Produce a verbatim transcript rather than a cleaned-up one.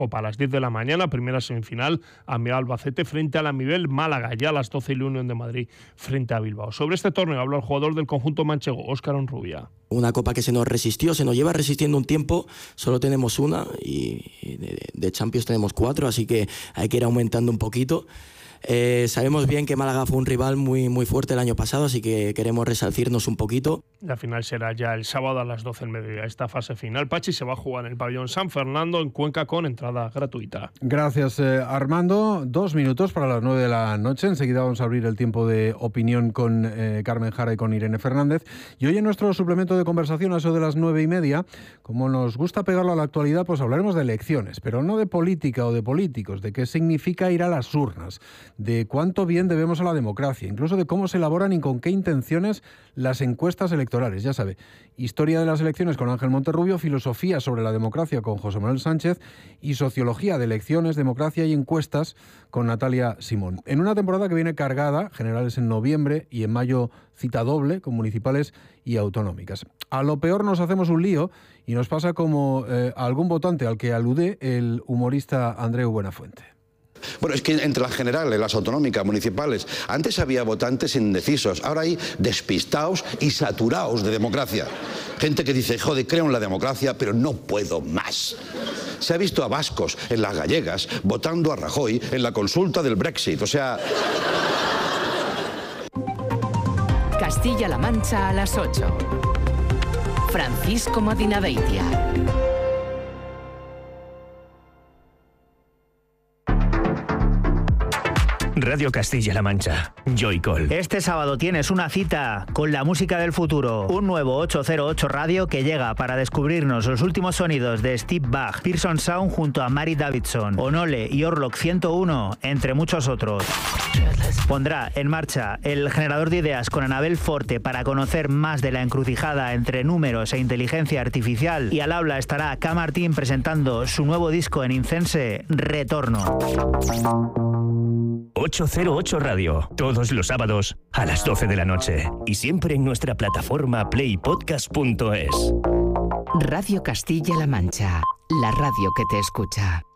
o para las diez de la mañana, primera semifinal, Amiens Albacete frente a la Mibel Málaga, ya a las doce y la Unión de Madrid frente a Bilbao. Sobre este torneo habló el jugador del conjunto manchego, Óscar Onrubia. Una copa que se nos resistió, se nos lleva resistiendo un tiempo, solo tenemos una y de, de Champions tenemos cuatro, así que hay que ir aumentando un poquito. Eh, sabemos bien que Málaga fue un rival muy, muy fuerte el año pasado, así que queremos resarcirnos un poquito. La final será ya el sábado a las doce del mediodía. Esta fase final, Pachi, se va a jugar en el pabellón San Fernando, en Cuenca, con entrada gratuita. Gracias, eh, Armando. Dos minutos para las nueve de la noche. Enseguida vamos a abrir el tiempo de opinión con eh, Carmen Jara y con Irene Fernández. Y hoy en nuestro suplemento de conversación, a eso de las nueve y media, como nos gusta pegarlo a la actualidad, pues hablaremos de elecciones, pero no de política o de políticos, de qué significa ir a las urnas, de cuánto bien debemos a la democracia, incluso de cómo se elaboran y con qué intenciones las encuestas electorales. Ya sabe, historia de las elecciones con Ángel Monterrubio, filosofía sobre la democracia con José Manuel Sánchez y sociología de elecciones, democracia y encuestas con Natalia Simón. En una temporada que viene cargada, generales en noviembre y en mayo cita doble con municipales y autonómicas. A lo peor nos hacemos un lío y nos pasa como eh, a algún votante al que alude el humorista Andreu Buenafuente. Bueno, es que entre las generales, las autonómicas, municipales, antes había votantes indecisos, ahora hay despistados y saturados de democracia. Gente que dice, joder, creo en la democracia, pero no puedo más. Se ha visto a vascos en las gallegas votando a Rajoy en la consulta del Brexit, o sea... Castilla-La Mancha a las ocho. Francisco Medina Beitia. Radio Castilla-La Mancha, Joycall. Este sábado tienes una cita con la música del futuro. Un nuevo ocho cero ocho Radio que llega para descubrirnos los últimos sonidos de Steve Bach, Pearson Sound junto a Mary Davidson, Onole y Orlok ciento uno, entre muchos otros. Pondrá en marcha el generador de ideas con Anabel Forte para conocer más de la encrucijada entre números e inteligencia artificial, y al habla estará K. Martín presentando su nuevo disco en Incense, Retorno. ocho cero ocho Radio, todos los sábados a las doce de la noche y siempre en nuestra plataforma play podcast punto es. Radio Castilla-La Mancha, la radio que te escucha.